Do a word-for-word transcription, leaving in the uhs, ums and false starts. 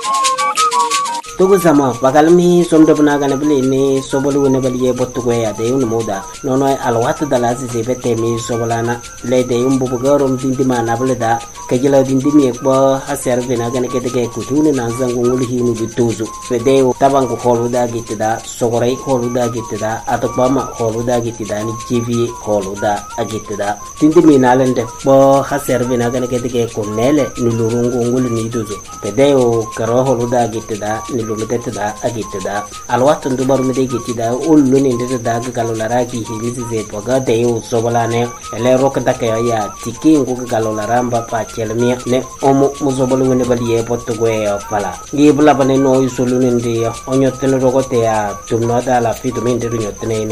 Tugu sama bakalmi somdo puna kana beli ni sobolu ne beli ye botu ko ya de un moda nono alwat dala si se bete mi sobolana le de un bubu garom dindi mana bele da kejela dindi mi ko haser bena kana kete ke kutune na zangu ngul hinu bituzu fede tabang ko holu da gitida sogorai holu da gitida atokba ma holu da gitida ni jivi holu da agitida dindi mi nalende bo haser bena kana kete ke kunele ni lurungu ngul ni duzu fede o karo holu da gitida ni lumete da agitida alwat ndubar mi de gitida ullu ni de da galolara ki hilisi ze poga de o sobolane ele rok da ke ya tiki ngu galolara mba pa chelmi ne omo muzobolu ne baliye potto go e pala gi bula bane no isulu ni ndi onyo tene rogote ya tumno da la fitu min de nyotene